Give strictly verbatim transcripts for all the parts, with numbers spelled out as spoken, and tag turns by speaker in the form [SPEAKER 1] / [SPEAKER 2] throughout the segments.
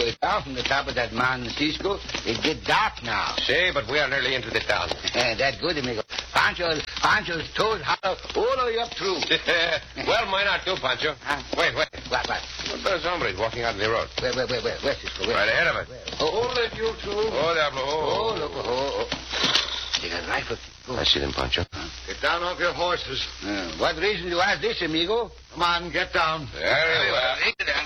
[SPEAKER 1] way down from the top of that mountain, Cisco. It get dark now.
[SPEAKER 2] See, but we are nearly into the town.
[SPEAKER 1] Uh, that's good, amigo. Pancho, Pancho's toes hollow all the way up through.
[SPEAKER 2] Well, mine are too, Pancho.
[SPEAKER 1] Huh?
[SPEAKER 2] Wait, wait.
[SPEAKER 1] What, what?
[SPEAKER 2] What those hombres walking out in the road?
[SPEAKER 1] Where, where, where, where? Where, Cisco? Where?
[SPEAKER 2] Right ahead of us.
[SPEAKER 1] Where? Oh, oh, let you two.
[SPEAKER 2] Oh, Diablo.
[SPEAKER 1] Oh,
[SPEAKER 2] Oh,
[SPEAKER 1] look, oh, oh. They got rifles.
[SPEAKER 2] I see them, Pancho.
[SPEAKER 3] Get down off your horses.
[SPEAKER 1] Uh, what reason do you ask this, amigo?
[SPEAKER 3] Come on, get down.
[SPEAKER 2] Very well.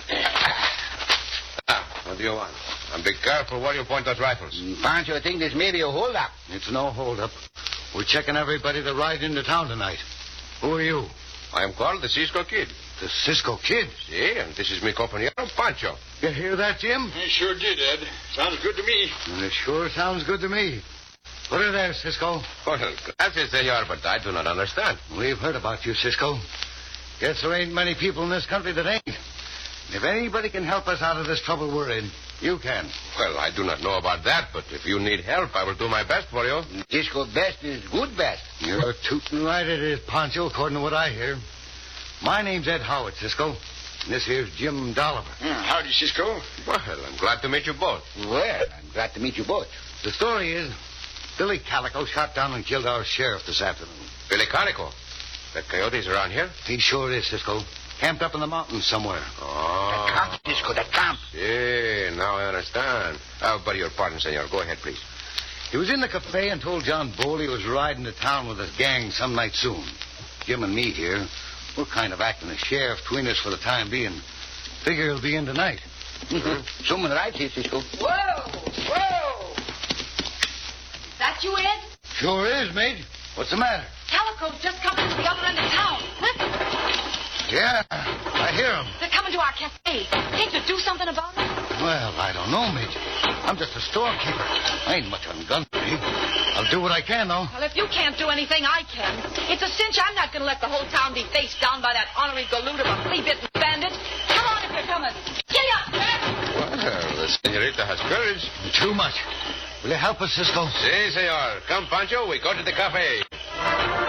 [SPEAKER 2] Ah, what do you want? And be careful where you point those rifles.
[SPEAKER 1] Mm, Pancho, I think this may be a holdup.
[SPEAKER 3] It's no holdup. We're checking everybody that ride into town tonight. Who are you?
[SPEAKER 2] I am called the Cisco Kid.
[SPEAKER 3] The Cisco Kid.
[SPEAKER 2] See, and this is mi compañero, Pancho.
[SPEAKER 3] You hear that, Jim?
[SPEAKER 4] I sure did, Ed. Sounds good to me.
[SPEAKER 3] Well, it sure sounds good to me. Put her there, Cisco.
[SPEAKER 2] Well, gracias, senor, but I do not understand.
[SPEAKER 3] We've heard about you, Cisco. Guess there ain't many people in this country that ain't. If anybody can help us out of this trouble we're in, you can.
[SPEAKER 2] Well, I do not know about that, but if you need help, I will do my best for you.
[SPEAKER 1] Cisco best is good best.
[SPEAKER 3] You're tootin' right it is, Pancho, according to what I hear. My name's Ed Howard, Cisco. And this here's Jim Dolliver.
[SPEAKER 4] Yeah, howdy, Cisco.
[SPEAKER 2] Well, I'm glad to meet you both.
[SPEAKER 1] Well, I'm glad to meet you both.
[SPEAKER 3] The story is, Billy Calico shot down and killed our sheriff this afternoon.
[SPEAKER 2] Billy Calico. That coyote's around here?
[SPEAKER 3] He sure is, Cisco. Camped up in the mountains somewhere.
[SPEAKER 2] Oh.
[SPEAKER 1] The camp, Cisco, the camp.
[SPEAKER 2] See, now I understand. I'll beg your pardon, senor. Go ahead, please.
[SPEAKER 3] He was in the cafe and told John Bull he was riding to town with his gang some night soon. Jim and me here, we're kind of acting as sheriff between us for the time being. Figure he'll be in tonight.
[SPEAKER 1] Mm-hmm. Someone right here, Cisco.
[SPEAKER 5] Whoa! Whoa! That you, Ed?
[SPEAKER 3] Sure is, mate. What's the matter?
[SPEAKER 5] Calico's just coming to the other end of town. Listen,
[SPEAKER 3] Yeah, I hear him.
[SPEAKER 5] they're coming to our cafe. Can't you do something about it?
[SPEAKER 3] Well, I don't know, mate. I'm just a storekeeper. I ain't much on gun duty. I'll do what I can, though.
[SPEAKER 5] Well, if you can't do anything, I can. It's a cinch I'm not going to let the whole town be faced down by that ornery galoot of a flea-bitten bandit. Come on if you're coming. Giddy up, man!
[SPEAKER 2] Well, the senorita has courage.
[SPEAKER 3] Too much. Will you help us, Cisco?
[SPEAKER 2] Si, senor. Come, Pancho. We go to the cafe.